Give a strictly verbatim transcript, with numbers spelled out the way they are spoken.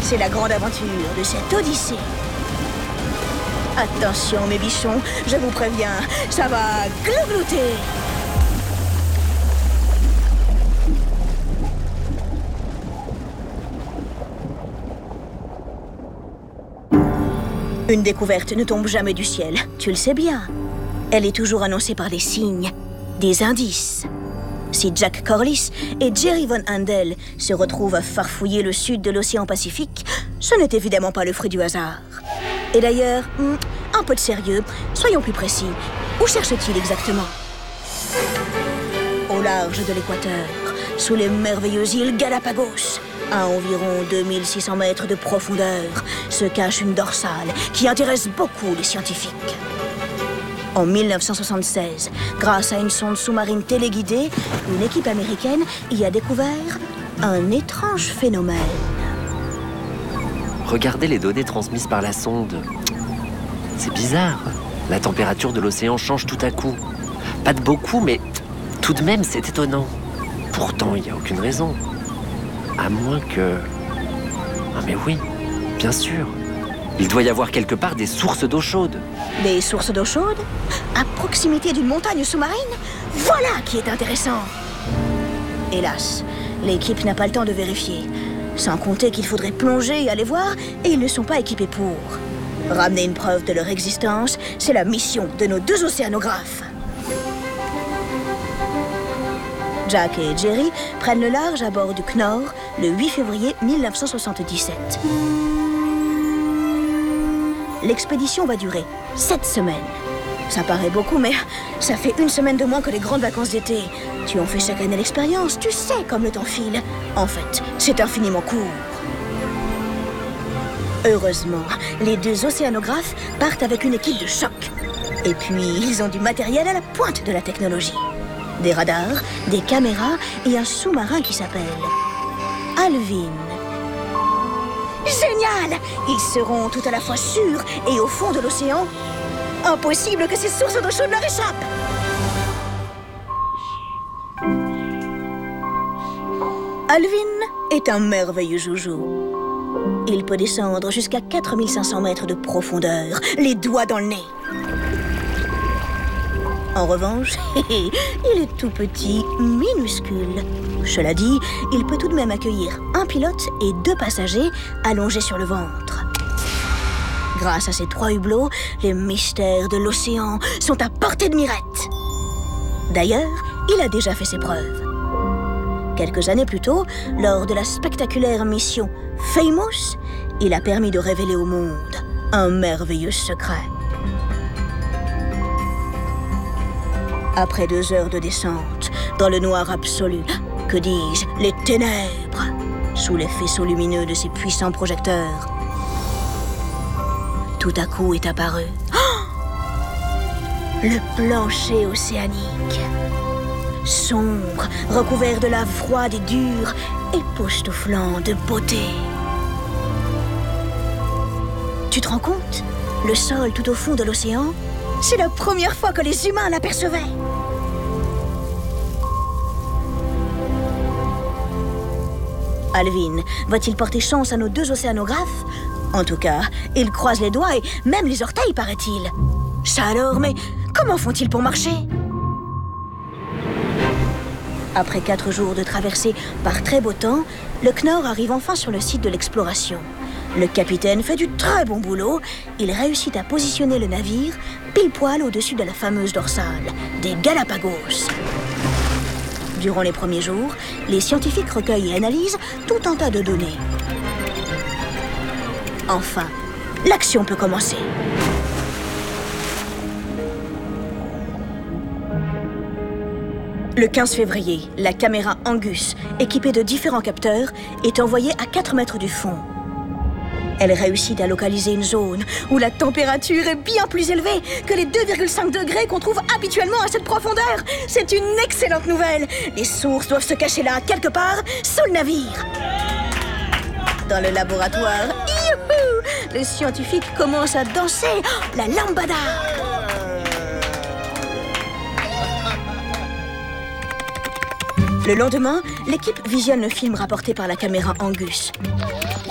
c'est la grande aventure de cette odyssée. Attention mes bichons, je vous préviens, ça va glouglouter. Une découverte ne tombe jamais du ciel, tu le sais bien. Elle est toujours annoncée par des signes, des indices. Si Jack Corliss et Jerry Von Handel se retrouvent à farfouiller le sud de l'océan Pacifique, ce n'est évidemment pas le fruit du hasard. Et d'ailleurs, un peu de sérieux, soyons plus précis. Où cherche-t-il exactement? Au large de l'équateur, sous les merveilleuses îles Galapagos, à environ deux mille six cents mètres de profondeur, se cache une dorsale qui intéresse beaucoup les scientifiques. En mille neuf cent soixante-seize, grâce à une sonde sous-marine téléguidée, une équipe américaine y a découvert un étrange phénomène. Regardez les données transmises par la sonde. C'est bizarre. La température de l'océan change tout à coup. Pas de beaucoup, mais tout de même, c'est étonnant. Pourtant, il n'y a aucune raison. À moins que... Ah mais oui, bien sûr. Il doit y avoir quelque part des sources d'eau chaude. Des sources d'eau chaude? À proximité d'une montagne sous-marine? Voilà qui est intéressant. Hélas, l'équipe n'a pas le temps de vérifier. Sans compter qu'il faudrait plonger et aller voir, et ils ne sont pas équipés pour. Ramener une preuve de leur existence, c'est la mission de nos deux océanographes. Jack et Jerry prennent le large à bord du Knorr le huit février mille neuf cent soixante-dix-sept. L'expédition va durer sept semaines. Ça paraît beaucoup, mais ça fait une semaine de moins que les grandes vacances d'été. Tu en fais chaque année l'expérience, tu sais comme le temps file. En fait, c'est infiniment court. Heureusement, les deux océanographes partent avec une équipe de choc. Et puis, ils ont du matériel à la pointe de la technologie. Des radars, des caméras et un sous-marin qui s'appelle Alvin. Génial! Ils seront tout à la fois sûrs et au fond de l'océan. Impossible que ces sources d'eau chaude leur échappent! Alvin est un merveilleux joujou. Il peut descendre jusqu'à quatre mille cinq cents mètres de profondeur, les doigts dans le nez. En revanche, il est tout petit, minuscule. Cela dit, il peut tout de même accueillir un pilote et deux passagers allongés sur le ventre. Grâce à ces trois hublots, les mystères de l'océan sont à portée de mirette. D'ailleurs, il a déjà fait ses preuves. Quelques années plus tôt, lors de la spectaculaire mission Famous, il a permis de révéler au monde un merveilleux secret. Après deux heures de descente, dans le noir absolu, que dis-je, les ténèbres, sous les faisceaux lumineux de ces puissants projecteurs, tout à coup est apparu oh le plancher océanique. Sombre, recouvert de lave froide et dure, époustouflant de beauté. Tu te rends compte? Le sol tout au fond de l'océan, c'est la première fois que les humains l'apercevaient. Alvin va-t-il porter chance à nos deux océanographes? En tout cas, ils croisent les doigts et même les orteils, paraît-il. Ça alors, mais comment font-ils pour marcher? Après quatre jours de traversée par très beau temps, le Knorr arrive enfin sur le site de l'exploration. Le capitaine fait du très bon boulot. Il réussit à positionner le navire pile poil au-dessus de la fameuse dorsale des Galapagos. Durant les premiers jours, les scientifiques recueillent et analysent tout un tas de données. Enfin, l'action peut commencer. Le quinze février, la caméra Angus, équipée de différents capteurs, est envoyée à quatre mètres du fond. Elle réussit à localiser une zone où la température est bien plus élevée que les deux virgule cinq degrés qu'on trouve habituellement à cette profondeur. C'est une excellente nouvelle. Les sources doivent se cacher là, quelque part, sous le navire. Dans le laboratoire, youhou, les scientifiques commencent à danser oh, la lambada. Le lendemain, l'équipe visionne le film rapporté par la caméra Angus.